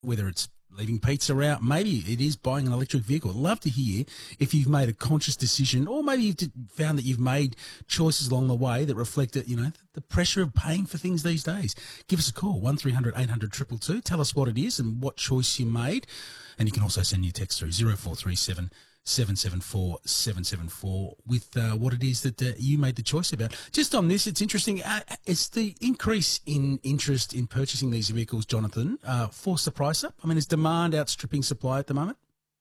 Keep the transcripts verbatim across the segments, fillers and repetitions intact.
whether it's leaving pizza out, maybe it is buying an electric vehicle. I'd love to hear if you've made a conscious decision, or maybe you've found that you've made choices along the way that reflect, you know, the pressure of paying for things these days. Give us a call, one three hundred eight hundred two two two. Tell us what it is and what choice you made. And you can also send your text through zero four three seven seven seven four seven seven four with uh, what it is that uh, you made the choice about. Just on this, it's interesting. Uh, it's the increase in interest in purchasing these vehicles, Jonathan, uh, forced the price up? I mean, is demand outstripping supply at the moment?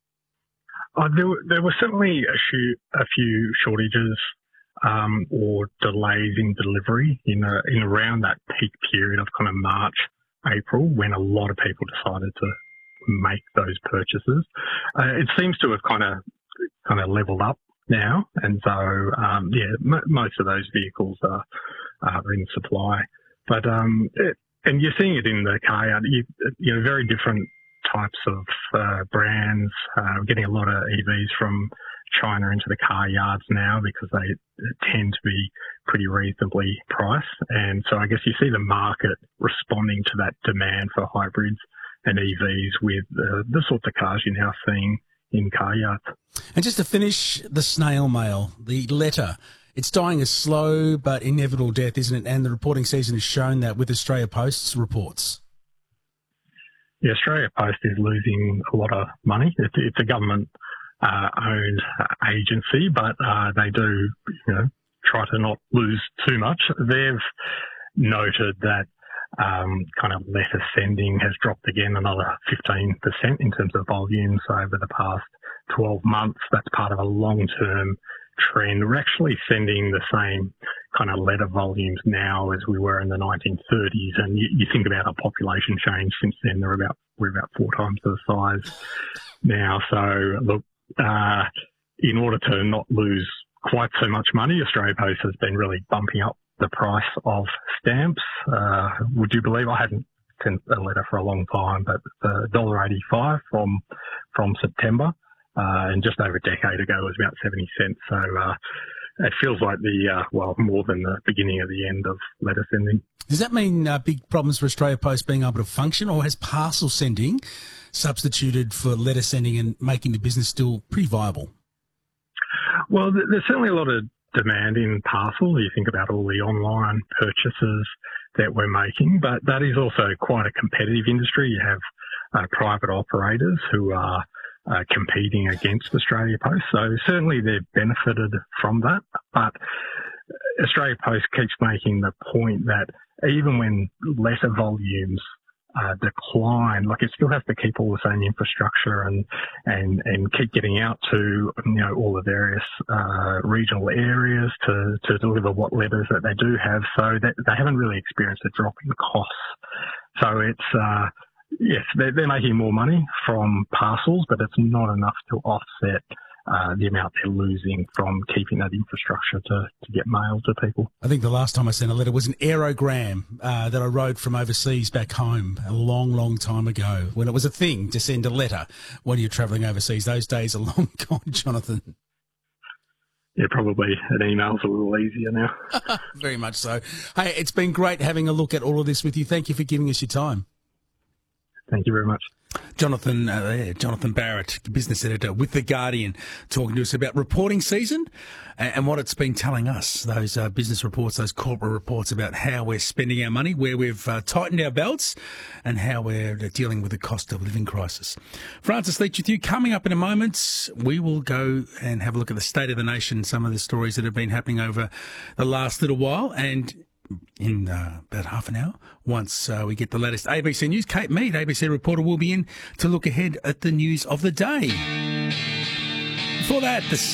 Uh, there, were, there were certainly a few, a few shortages um, or delays in delivery in, a, in around that peak period of kind of March, April, when a lot of people decided to make those purchases. Uh, it seems to have kind of kind of leveled up now, and so um, yeah, m- most of those vehicles are, are in supply. But um, it, and you're seeing it in the car yard. You, you know, very different types of uh, brands. Uh, getting a lot of E Vs from China into the car yards now because they tend to be pretty reasonably priced, and so I guess you see the market responding to that demand for hybrids and E Vs with uh, the sorts of cars you're now seeing in car yards. And just to finish, the snail mail, the letter, it's dying a slow but inevitable death, isn't it? And the reporting season has shown that with Australia Post's reports. Yeah, Australia Post is losing a lot of money. It's, it's a government uh, owned agency, but uh, they do, you know, try to not lose too much. They've noted that Um, kind of letter sending has dropped again another fifteen percent in terms of volumes over the past twelve months. That's part of a long-term trend. We're actually sending the same kind of letter volumes now as we were in the nineteen thirties. And you, you think about our population change since then, they're about, we're about four times the size now. So look, uh, in order to not lose quite so much money, Australia Post has been really bumping up the price of stamps. Uh, would you believe I hadn't sent a letter for a long time, but uh, one dollar eighty-five from from September, uh, and just over a decade ago it was about seventy cents. So uh, it feels like the, uh, well, more than the beginning of the end of letter sending. Does that mean uh, big problems for Australia Post being able to function, or has parcel sending substituted for letter sending and making the business still pretty viable? Well, there's certainly a lot of demand in parcel. You think about all the online purchases that we're making, but that is also quite a competitive industry. You have uh, private operators who are uh, competing against Australia Post. So certainly they've benefited from that, but Australia Post keeps making the point that even when letter volumes Uh, decline, like it still has to keep all the same infrastructure and and and keep getting out to, you know, all the various uh, regional areas to to deliver what letters that they do have. So that they haven't really experienced a drop in costs. So it's uh, yes, they're, they're making more money from parcels, but it's not enough to offset Uh, the amount they're losing from keeping that infrastructure to, to get mail to people. I think the last time I sent a letter was an aerogram uh, that I wrote from overseas back home a long, long time ago, when it was a thing to send a letter when you're travelling overseas. Those days are long gone, Jonathan. Yeah, probably an email's a little easier now. Very much so. Hey, it's been great having a look at all of this with you. Thank you for giving us your time. Thank you very much. Jonathan, uh, yeah, Jonathan Barrett, business editor with The Guardian, talking to us about reporting season and, and what it's been telling us, those uh, business reports, those corporate reports about how we're spending our money, where we've uh, tightened our belts and how we're dealing with the cost of living crisis. Francis Leach with you. Coming up in a moment, we will go and have a look at the state of the nation, some of the stories that have been happening over the last little while, and in uh, about half an hour, once uh, we get the latest A B C News, Kate Mead, A B C reporter, will be in to look ahead at the news of the day. Before that, the